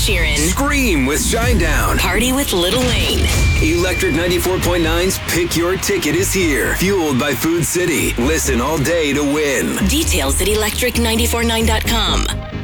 Sheeran. Scream with Shinedown. Party with Little Wayne. Electric 94.9's Pick Your Ticket is here. Fueled by Food City. Listen all day to win. Details at electric949.com.